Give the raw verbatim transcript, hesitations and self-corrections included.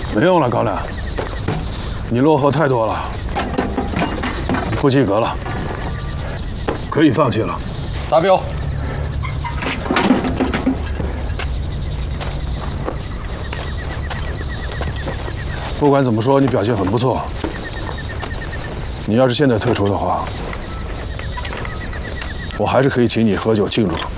没用了，高亮，你落后太多了，不及格了，可以放弃了。 达标。 不管怎么说，你表现很不错。你要是现在退出的话，我还是可以请你喝酒庆祝。